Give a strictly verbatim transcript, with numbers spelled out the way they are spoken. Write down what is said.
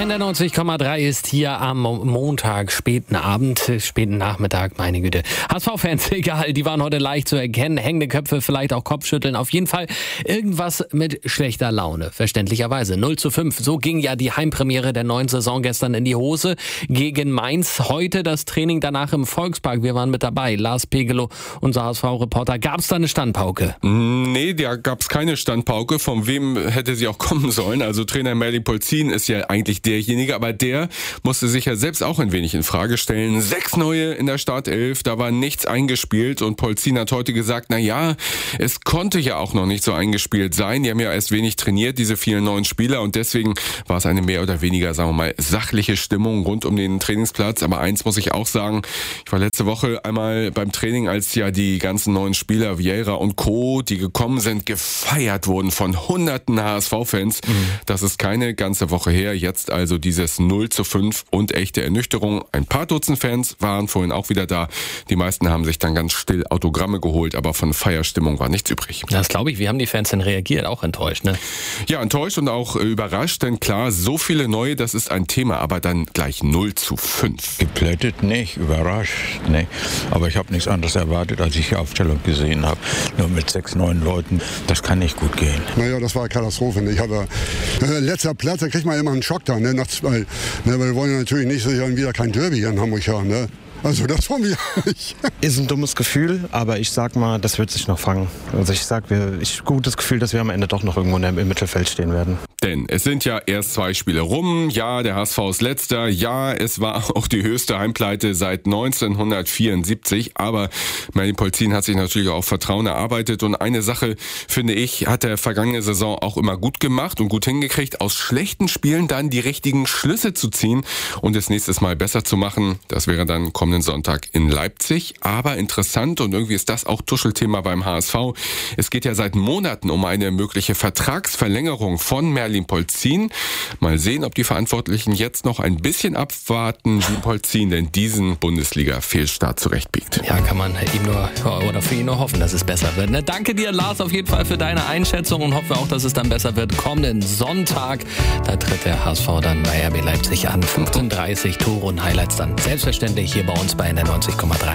N der neunzig Komma drei ist hier am Montag, späten Abend, späten Nachmittag, meine Güte. H S V-Fans, egal, die waren heute leicht zu erkennen. Hängende Köpfe, vielleicht auch Kopfschütteln. Auf jeden Fall irgendwas mit schlechter Laune, verständlicherweise. null zu fünf, so ging ja die Heimpremiere der neuen Saison gestern in die Hose gegen Mainz. Heute das Training danach im Volkspark. Wir waren mit dabei. Lars Pegelow, unser H S V-Reporter. Gab es da eine Standpauke? Nee, da gab es keine Standpauke. Von wem hätte sie auch kommen sollen? Also Trainer Merlin Polzin ist ja eigentlich derjenige, aber der musste sich ja selbst auch ein wenig in Frage stellen. Sechs neue in der Startelf, da war nichts eingespielt und Polzin hat heute gesagt, na ja, es konnte ja auch noch nicht so eingespielt sein. Die haben ja erst wenig trainiert, diese vielen neuen Spieler, und deswegen war es eine mehr oder weniger, sagen wir mal, sachliche Stimmung rund um den Trainingsplatz. Aber eins muss ich auch sagen, ich war letzte Woche einmal beim Training, als ja die ganzen neuen Spieler, Vieira und Co., die gekommen sind, gefeiert wurden von hunderten H S V-Fans. Mhm. Das ist keine ganze Woche her. Jetzt also dieses null zu fünf und echte Ernüchterung. Ein paar Dutzend Fans waren vorhin auch wieder da. Die meisten haben sich dann ganz still Autogramme geholt, aber von Feierstimmung war nichts übrig. Das glaube ich. Wie haben die Fans denn reagiert? Auch enttäuscht, ne? Ja, enttäuscht und auch äh, überrascht, denn klar, so viele neue, das ist ein Thema, aber dann gleich null zu fünf. Geplättet nicht, überrascht, ne. Aber ich habe nichts anderes erwartet, als ich die Aufstellung gesehen habe. Nur mit sechs, neun Leuten, das kann nicht gut gehen. Naja, das war eine Katastrophe. Ich habe äh, letzter Platz, da kriegt man immer einen Schock da, ne, nach zwei. Ne, weil wir wollen ja natürlich nicht sicher wieder kein Derby hier in Hamburg haben, ne. Also das wollen wir nicht. Ist ein dummes Gefühl, aber ich sag mal, das wird sich noch fangen. Also ich sag, wir, ich gutes Gefühl, dass wir am Ende doch noch irgendwo im Mittelfeld stehen werden. Denn es sind ja erst zwei Spiele rum. Ja, der H S V ist letzter. Ja, es war auch die höchste Heimpleite seit neunzehnhundertvierundsiebzig. Aber Merlin Polzin hat sich natürlich auch Vertrauen erarbeitet. Und eine Sache, finde ich, hat er vergangene Saison auch immer gut gemacht und gut hingekriegt, aus schlechten Spielen dann die richtigen Schlüsse zu ziehen und es nächstes Mal besser zu machen. Das wäre dann kommenden Sonntag in Leipzig. Aber interessant, und irgendwie ist das auch Tuschelthema beim H S V. Es geht ja seit Monaten um eine mögliche Vertragsverlängerung von Merlin Polzin. Mal sehen, ob die Verantwortlichen jetzt noch ein bisschen abwarten, wie Polzin denn diesen Bundesliga-Fehlstart zurechtbiegt. Ja, kann man ihm nur oder für ihn nur hoffen, dass es besser wird. Ne? Danke dir, Lars, auf jeden Fall für deine Einschätzung und hoffe auch, dass es dann besser wird. Kommenden Sonntag, da tritt der H S V dann bei R B Leipzig an. fünfzehn Uhr dreißig, Tore und Highlights dann selbstverständlich hier bei uns bei N der neunzig Komma drei.